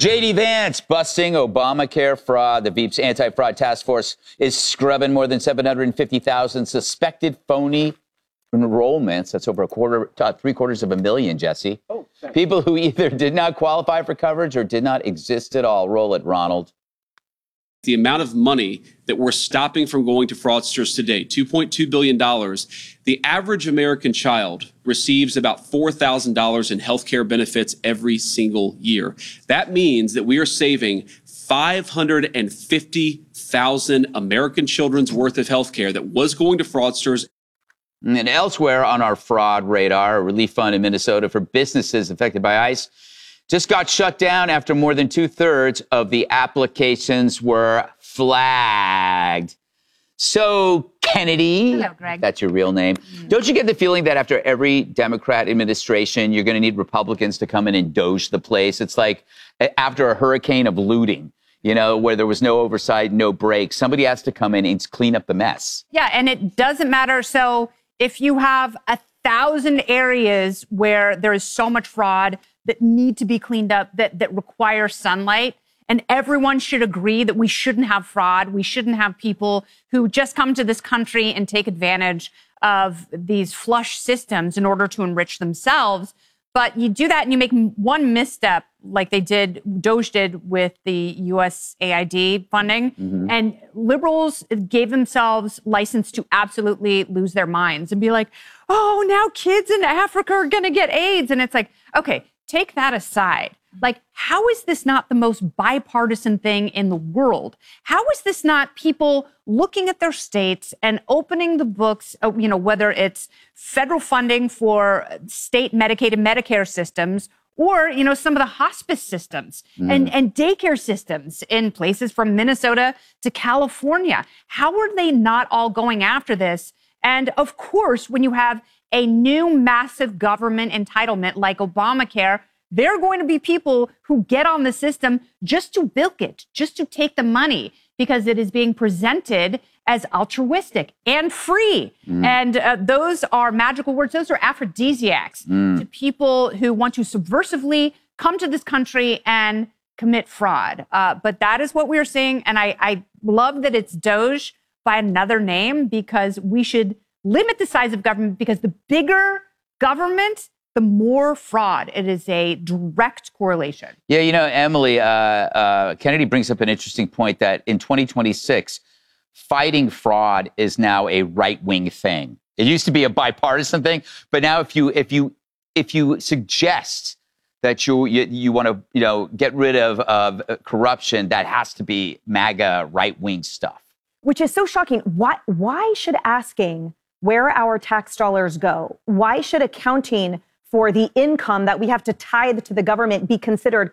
J.D. Vance busting Obamacare fraud. The Veep's anti-fraud task force is scrubbing more than 750,000 suspected phony enrollments. That's over three-quarters of a million, Jesse. People who either did not qualify for coverage or did not exist at all. Roll it, Ronald. The amount of money that we're stopping from going to fraudsters today, $2.2 billion. The average American child receives about $4,000 in health care benefits every single year. That means that we are saving 550,000 American children's worth of health care that was going to fraudsters. And elsewhere on our fraud radar, a relief fund in Minnesota for businesses affected by ICE just got shut down after more than 2/3 of the applications were flagged. So, Kennedy, hello, Greg. That's your real name. Don't you get the feeling that after every Democrat administration, you're going to need Republicans to come in and doge the place? It's like after a hurricane of looting, you know, where there was no oversight, no brakes. Somebody has to come in and clean up the mess. Yeah, and it doesn't matter. So if you have 1,000 areas where there is so much fraud that need to be cleaned up, that require sunlight, and everyone should agree that we shouldn't have fraud. We shouldn't have people who just come to this country and take advantage of these flush systems in order to enrich themselves. But you do that and you make one misstep like DOJ did with the USAID funding. And liberals gave themselves license to absolutely lose their minds and be like, oh, now kids in Africa are going to get AIDS. And it's like, okay, take that aside. Like, how is this not the most bipartisan thing in the world? How is this not people looking at their states and opening the books, you know, whether it's federal funding for state Medicaid and Medicare systems or, you know, some of the hospice systems and daycare systems in places from Minnesota to California? How are they not all going after this? And of course, when you have a new massive government entitlement like Obamacare, there are going to be people who get on the system just to bilk it, just to take the money, because it is being presented as altruistic and free. And those are magical words. Those are aphrodisiacs to people who want to subversively come to this country and commit fraud. But that is what we're seeing. And I love that it's DOJ by another name, because we should limit the size of government, because the bigger government, the more fraud. It is a direct correlation. Yeah, you know, Emily, Kennedy brings up an interesting point that in 2026, fighting fraud is now a right-wing thing. It used to be a bipartisan thing, but now if you suggest that you want to, you know, get rid of corruption, that has to be MAGA right-wing stuff. Which is so shocking. Why should asking where our tax dollars go, why should accounting for the income that we have to tithe to the government be considered